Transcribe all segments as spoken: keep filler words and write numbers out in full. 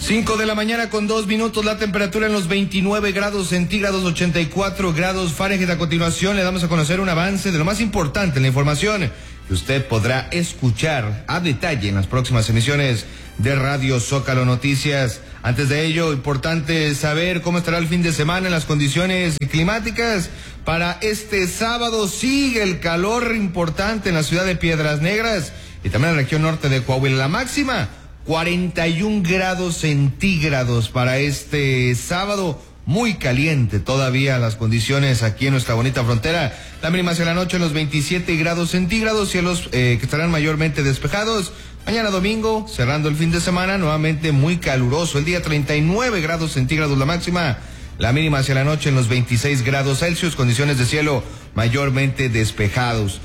cinco de la mañana con dos minutos, la temperatura en los veintinueve grados centígrados, ochenta y cuatro grados Fahrenheit. A continuación le damos a conocer un avance de lo más importante en la información que usted podrá escuchar a detalle en las próximas emisiones de Radio Zócalo Noticias. Antes de ello, importante saber cómo estará el fin de semana en las condiciones climáticas. Para este sábado sigue el calor importante en la ciudad de Piedras Negras y también en la región norte de Coahuila. La máxima, cuarenta y un grados centígrados para este sábado. Muy caliente todavía las condiciones aquí en nuestra bonita frontera. La mínima hacia la noche en los veintisiete grados centígrados, cielos eh, que estarán mayormente despejados. Mañana domingo, cerrando el fin de semana, nuevamente muy caluroso. El día treinta y nueve grados centígrados la máxima. La mínima hacia la noche en los veintiséis grados Celsius, condiciones de cielo mayormente despejados.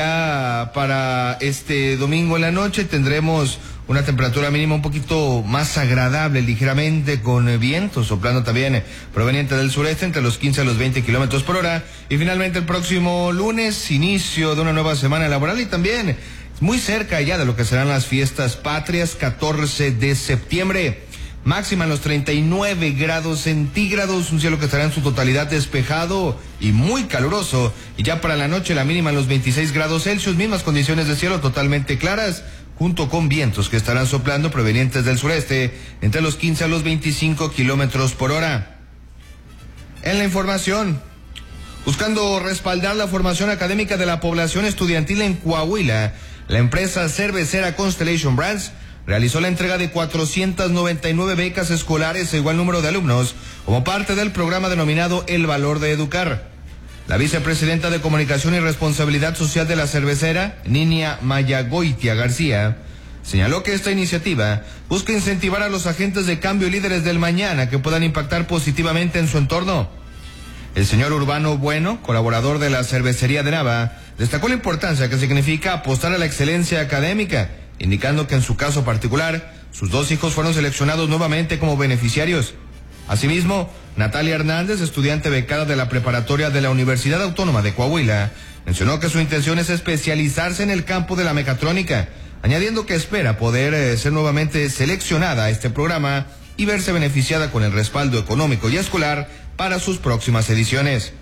Ya para este domingo en la noche tendremos una temperatura mínima un poquito más agradable, ligeramente con viento soplando también proveniente del sureste entre los quince a los veinte kilómetros por hora. Y finalmente el próximo lunes, inicio de una nueva semana laboral y también muy cerca ya de lo que serán las fiestas patrias, catorce de septiembre. Máxima en los treinta y nueve grados centígrados, un cielo que estará en su totalidad despejado y muy caluroso. Y ya para la noche la mínima en los veintiséis grados Celsius, mismas condiciones de cielo totalmente claras, junto con vientos que estarán soplando provenientes del sureste entre los quince a los veinticinco kilómetros por hora. En la información, buscando respaldar la formación académica de la población estudiantil en Coahuila, la empresa cervecera Constellation Brands realizó la entrega de cuatrocientas noventa y nueve becas escolares a igual número de alumnos como parte del programa denominado El Valor de Educar. La vicepresidenta de Comunicación y Responsabilidad Social de la cervecera, Ninia Mayagoitia García, señaló que esta iniciativa busca incentivar a los agentes de cambio y líderes del mañana que puedan impactar positivamente en su entorno. El señor Urbano Bueno, colaborador de la cervecería de Nava, destacó la importancia que significa apostar a la excelencia académica, indicando que en su caso particular, sus dos hijos fueron seleccionados nuevamente como beneficiarios. Asimismo, Natalia Hernández, estudiante becada de la preparatoria de la Universidad Autónoma de Coahuila, mencionó que su intención es especializarse en el campo de la mecatrónica, añadiendo que espera poder eh, ser nuevamente seleccionada a este programa y verse beneficiada con el respaldo económico y escolar para sus próximas ediciones.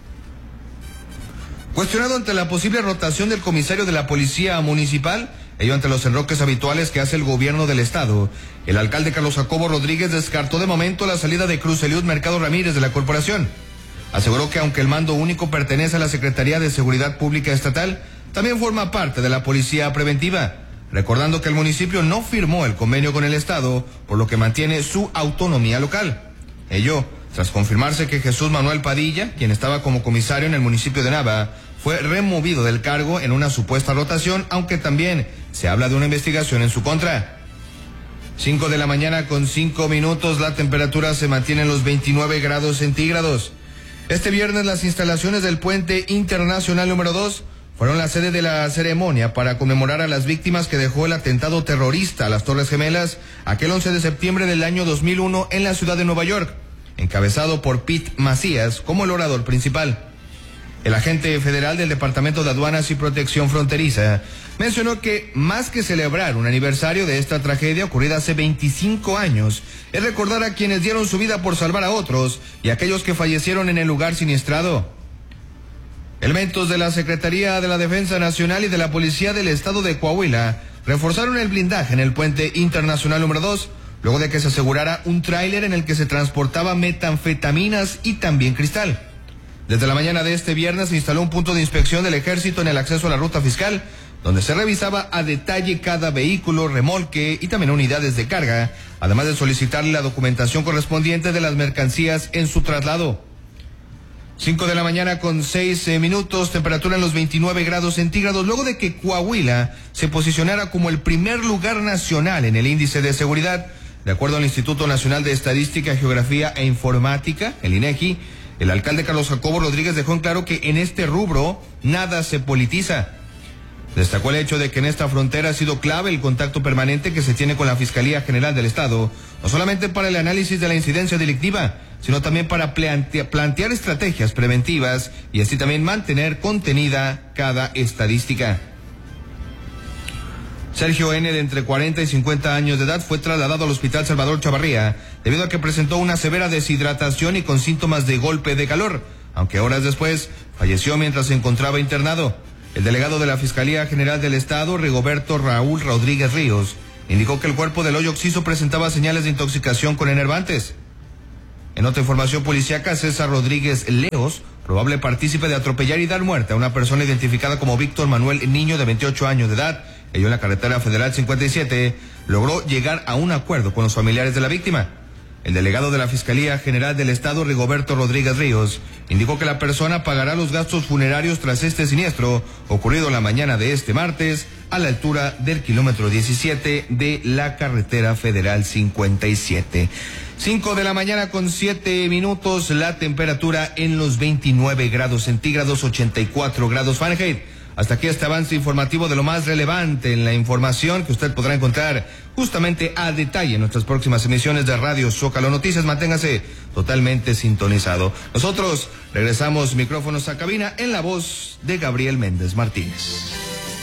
Cuestionado ante la posible rotación del comisario de la Policía Municipal, ello ante los enroques habituales que hace el gobierno del estado, el alcalde Carlos Jacobo Rodríguez descartó de momento la salida de Cruz Eliud Mercado Ramírez de la corporación. Aseguró que aunque el mando único pertenece a la Secretaría de Seguridad Pública Estatal, también forma parte de la Policía Preventiva, recordando que el municipio no firmó el convenio con el estado, por lo que mantiene su autonomía local. Ello tras confirmarse que Jesús Manuel Padilla, quien estaba como comisario en el municipio de Nava, fue removido del cargo en una supuesta rotación, aunque también se habla de una investigación en su contra. cinco de la mañana con cinco minutos, la temperatura se mantiene en los veintinueve grados centígrados. Este viernes las instalaciones del Puente Internacional número dos fueron la sede de la ceremonia para conmemorar a las víctimas que dejó el atentado terrorista a las Torres Gemelas aquel once de septiembre del año dos mil uno en la ciudad de Nueva York, encabezado por Pete Macías como el orador principal. El agente federal del Departamento de Aduanas y Protección Fronteriza mencionó que más que celebrar un aniversario de esta tragedia ocurrida hace veinticinco años, es recordar a quienes dieron su vida por salvar a otros y a aquellos que fallecieron en el lugar siniestrado. Elementos de la Secretaría de la Defensa Nacional y de la Policía del Estado de Coahuila reforzaron el blindaje en el Puente Internacional número dos, luego de que se asegurara un tráiler en el que se transportaba metanfetaminas y también cristal. Desde la mañana de este viernes se instaló un punto de inspección del Ejército en el acceso a la ruta fiscal, donde se revisaba a detalle cada vehículo, remolque y también unidades de carga, además de solicitarle la documentación correspondiente de las mercancías en su traslado. cinco de la mañana con seis eh, minutos, temperatura en los veintinueve grados centígrados, luego de que Coahuila se posicionara como el primer lugar nacional en el índice de seguridad, de acuerdo al Instituto Nacional de Estadística, Geografía e Informática, el INEGI. El alcalde Carlos Jacobo Rodríguez dejó en claro que en este rubro nada se politiza. Destacó el hecho de que en esta frontera ha sido clave el contacto permanente que se tiene con la Fiscalía General del Estado, no solamente para el análisis de la incidencia delictiva, sino también para plantea, plantear estrategias preventivas y así también mantener contenida cada estadística. Sergio N., de entre cuarenta y cincuenta años de edad, fue trasladado al Hospital Salvador Chavarría debido a que presentó una severa deshidratación y con síntomas de golpe de calor, aunque horas después falleció mientras se encontraba internado. El delegado de la Fiscalía General del Estado, Rigoberto Raúl Rodríguez Ríos, indicó que el cuerpo del hoyo Oxiso presentaba señales de intoxicación con enervantes. En otra información policíaca, César Rodríguez Leos, probable partícipe de atropellar y dar muerte a una persona identificada como Víctor Manuel Niño, de veintiocho años de edad, ello en la carretera federal cincuenta y siete, logró llegar a un acuerdo con los familiares de la víctima. El delegado de la Fiscalía General del Estado, Rigoberto Rodríguez Ríos, indicó que la persona pagará los gastos funerarios tras este siniestro ocurrido la mañana de este martes a la altura del kilómetro diecisiete de la carretera federal cincuenta y siete. Cinco de la mañana con siete minutos, la temperatura en los veintinueve grados centígrados, ochenta y cuatro grados Fahrenheit. Hasta aquí este avance informativo de lo más relevante en la información que usted podrá encontrar justamente a detalle en nuestras próximas emisiones de Radio Zócalo Noticias. Manténgase totalmente sintonizado. Nosotros regresamos micrófonos a cabina en la voz de Gabriel Méndez Martínez.